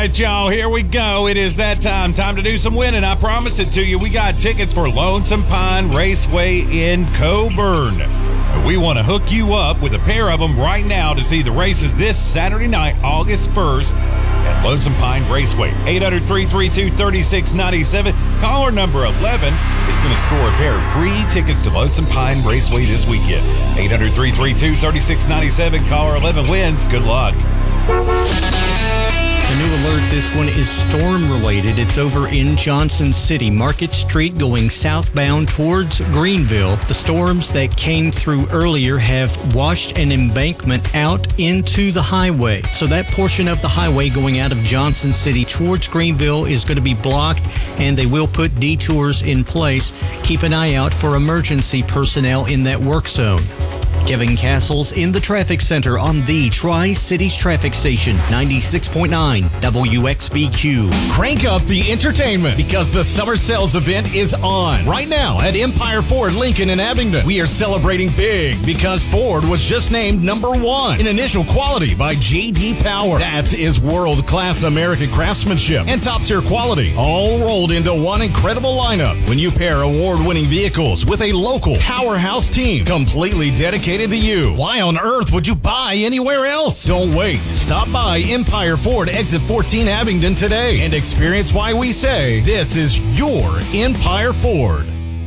right, y'all, here we go. It is that time. Time to do some winning. I promise it to you. We got tickets for Lonesome Pine Raceway in Coburn. We want to hook you up with a pair of them right now to see the races this Saturday night, August 1st at Lonesome Pine Raceway. 800-332-3697. Caller number 11 is going to score a pair of free tickets to Lonesome Pine Raceway this weekend. 800-332-3697. Caller 11 wins. Good luck. The new alert, this one is storm related. It's over in Johnson City, Market Street going southbound towards Greenville. The storms that came through earlier have washed an embankment out into the highway. So that portion of the highway going out of Johnson City towards Greenville is going to be blocked, and they will put detours in place. Keep an eye out for emergency personnel in that work zone. Kevin Castles in the traffic center on the Tri-Cities traffic station, 96.9 WXBQ. Crank up the entertainment because the summer sales event is on right now at Empire Ford Lincoln in Abingdon. We are celebrating big because Ford was just named #1 in initial quality by J.D. Power. That is world-class American craftsmanship and top-tier quality, all rolled into one incredible lineup. When you pair award-winning vehicles with a local powerhouse team completely dedicated to you, why on earth would you buy anywhere else? Don't wait. Stop by Empire Ford Exit 14 Abingdon today and experience why we say this is your Empire Ford.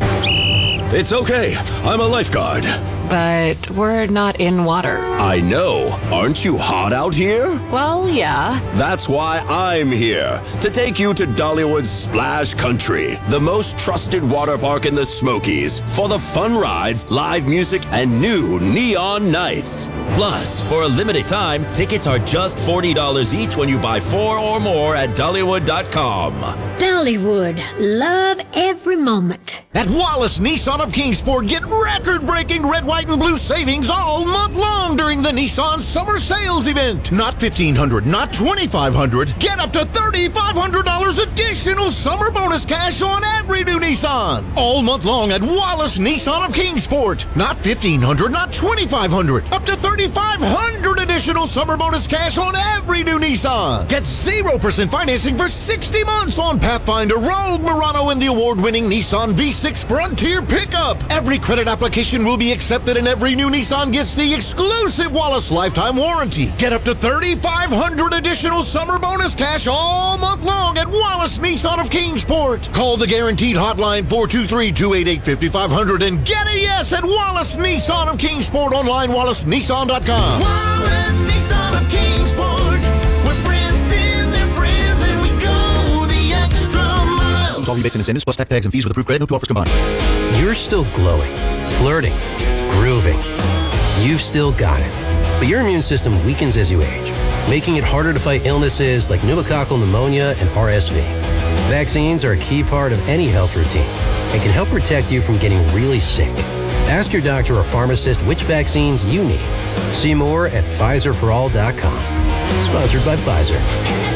It's okay. I'm a lifeguard. But we're not in water. I know. Aren't you hot out here? Well, yeah. That's why I'm here, to take you to Dollywood's Splash Country, the most trusted water park in the Smokies, for the fun rides, live music, and new neon nights. Plus, for a limited time, tickets are just $40 each when you buy 4 or more at Dollywood.com. Dollywood. Love every moment. At Wallace Nissan of Kingsport, get record-breaking red, white, and blue savings all month long during the Nissan Summer Sales Event. Not $1,500, not $2,500. Get up to $3,500 additional summer bonus cash on every new Nissan. All month long at Wallace Nissan of Kingsport. Not $1,500, not $2,500. Up to $3,500 additional summer bonus cash on every new Nissan. Get 0% financing for 60 months on Pathfinder, Rogue, Murano, and the award-winning Nissan V6 Frontier pickup. Every credit application will be accepted, and every new Nissan gets the exclusive Wallace lifetime warranty. Get up to $3,500 additional summer bonus cash all month long at Wallace Nissan of Kingsport. Call the guaranteed hotline 423-288-5500 and get a yes at Wallace Nissan of Kingsport. Online, wallacenissan.com. Wallace Nissan of Kingsport. We're friends in their friends, and we go the extra mile. All rebates and incentives plus tax and fees with approved credit. No two offers combined. You're still glowing, flirting, grooving. You've still got it. But your immune system weakens as you age, making it harder to fight illnesses like pneumococcal pneumonia and RSV. Vaccines are a key part of any health routine and can help protect you from getting really sick. Ask your doctor or pharmacist which vaccines you need. See more at PfizerForAll.com. Sponsored by Pfizer.